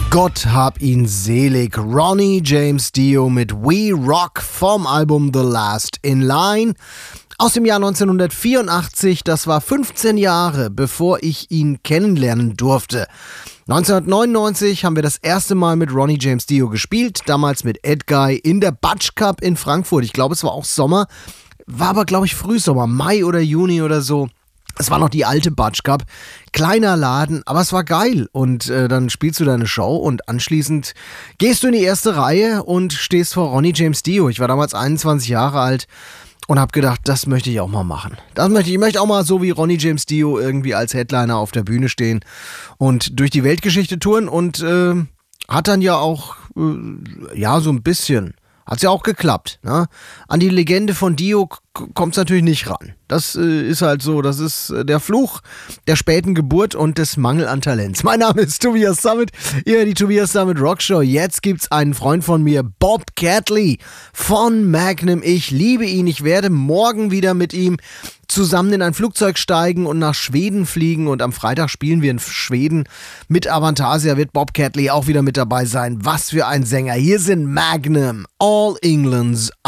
Gott hab ihn selig. Ronnie James Dio mit We Rock vom Album The Last in Line aus dem Jahr 1984. Das war 15 Jahre, bevor ich ihn kennenlernen durfte. 1999 haben wir das erste Mal mit Ronnie James Dio gespielt, damals mit Ed Guy in der Butch Cup in Frankfurt. Ich glaube, es war auch Sommer, war aber, glaube ich, Frühsommer, Mai oder Juni oder so. Es war noch die alte Butch Cup, kleiner Laden, aber es war geil. Und dann spielst du deine Show und anschließend gehst du in die erste Reihe und stehst vor Ronnie James Dio. Ich war damals 21 Jahre alt und habe gedacht, das möchte ich auch mal machen. Ich möchte auch mal so wie Ronnie James Dio irgendwie als Headliner auf der Bühne stehen und durch die Weltgeschichte touren und hat dann ja auch, so ein bisschen, hat's ja auch geklappt. Ne? An die Legende von Dio kommt's natürlich nicht ran. Das ist halt so, das ist der Fluch der späten Geburt und des Mangel an Talents. Mein Name ist Tobias Summit, ihr hört die Tobias Summit Rockshow. Jetzt gibt's einen Freund von mir, Bob Catley von Magnum. Ich liebe ihn, ich werde morgen wieder mit ihm zusammen in ein Flugzeug steigen und nach Schweden fliegen und am Freitag spielen wir in Schweden. Mit Avantasia wird Bob Catley auch wieder mit dabei sein. Was für ein Sänger. Hier sind Magnum, All England's